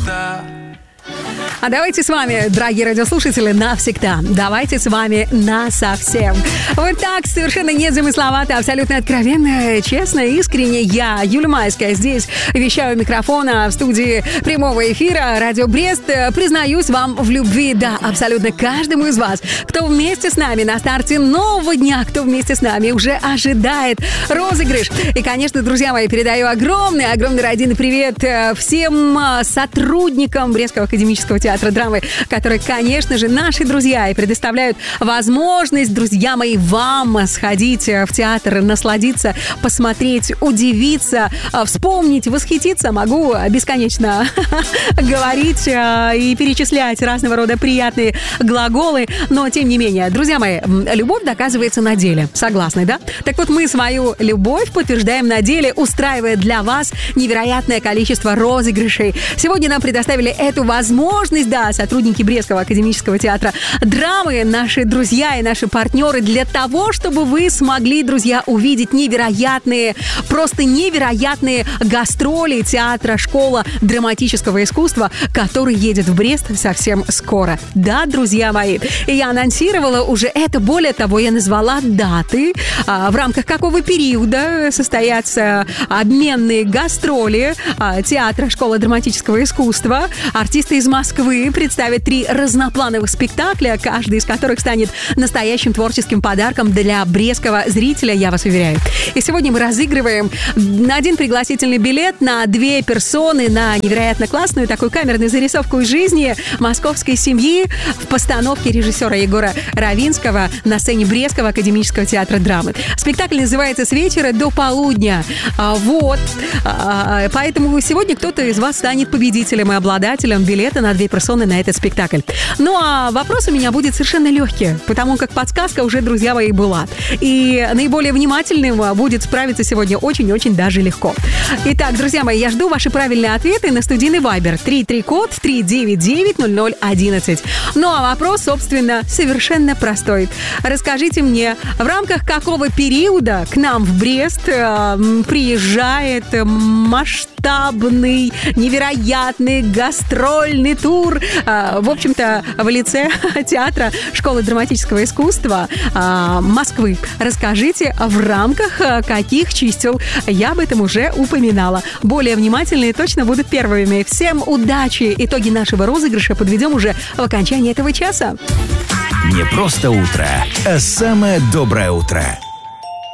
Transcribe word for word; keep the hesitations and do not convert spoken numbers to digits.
навсегда. А давайте с вами, дорогие радиослушатели, навсегда. Давайте с вами насовсем. Вот так, совершенно незамысловато, абсолютно откровенно, честно, искренне. Я, Юля Майская, здесь вещаю у микрофона в студии прямого эфира «Радио Брест». Признаюсь вам в любви, да, абсолютно каждому из вас, кто вместе с нами на старте нового дня, кто вместе с нами уже ожидает розыгрыш. И, конечно, друзья мои, передаю огромный, огромный родинный привет всем сотрудникам Брестского академического театра драмы, которые, конечно же, наши друзья и предоставляют возможность, друзья мои, вам сходить в театр, насладиться, посмотреть, удивиться, вспомнить, восхититься. Могу бесконечно говорить и перечислять разного рода приятные глаголы, но, тем не менее, друзья мои, любовь доказывается на деле. Согласны, да? Так вот, мы свою любовь подтверждаем на деле, устраивая для вас невероятное количество розыгрышей. Сегодня нам предоставили эту возможность, да, сотрудники Брестского академического театра драмы, наши друзья и наши партнеры, для того, чтобы вы смогли, друзья, увидеть невероятные, просто невероятные гастроли театра «Школа драматического искусства», который едет в Брест совсем скоро. Да, друзья мои, и я анонсировала уже это, более того, я назвала даты, в рамках какого периода состоятся обменные гастроли театра «Школа драматического искусства». Артисты из Москвы представят три разноплановых спектакля, каждый из которых станет настоящим творческим подарком для брестского зрителя, я вас уверяю. И сегодня мы разыгрываем один пригласительный билет на две персоны на невероятно классную такую камерную зарисовку из жизни московской семьи в постановке режиссера Егора Равинского на сцене Брестского академического театра драмы. Спектакль называется «С вечера до полудня». Вот. Поэтому сегодня кто-то из вас станет победителем и обладателем билета на две персоны на этот спектакль. Ну, а вопрос у меня будет совершенно легкий, потому как подсказка уже, друзья мои, была. И наиболее внимательным будет справиться сегодня очень-очень даже легко. Итак, друзья мои, я жду ваши правильные ответы на студийный вайбер три три код три девять девять ноль ноль одиннадцать. Ну, а вопрос, собственно, совершенно простой. Расскажите мне, в рамках какого периода к нам в Брест э, приезжает масштабный, невероятный гастрольный тур, э, в общем-то, в лице театра Школы драматического искусства э, Москвы. Расскажите, в рамках каких чисел, я об этом уже упоминала. Более внимательные точно будут первыми. Всем удачи! Итоги нашего розыгрыша подведем уже в окончании этого часа. Не просто утро, а самое доброе утро.